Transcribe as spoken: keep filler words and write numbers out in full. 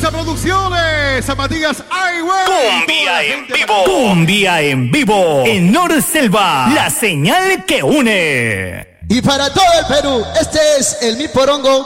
Mesa Producciones, Zapatillas Ay, güey. Cumbia en vivo. Cumbia en vivo. En Norselva, la señal que une. Y para todo el Perú, este es el Mi Porongo